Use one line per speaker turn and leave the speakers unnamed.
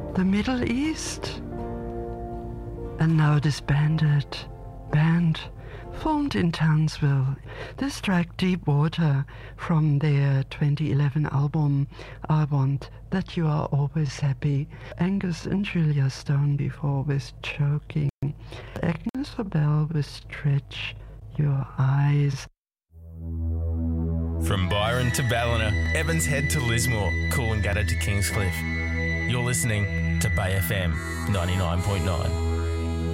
the Middle East. And now disbanded band formed in Townsville. This track, Deep Water, from their 2011 album, I Want That You Are Always Happy. Angus and Julia Stone before with Choking. Agnes Obel with Stretch Your Eyes.
From Byron to Ballina, Evans Head to Lismore, Coolangatta to Kingscliff. You're listening to Bay FM 99.9.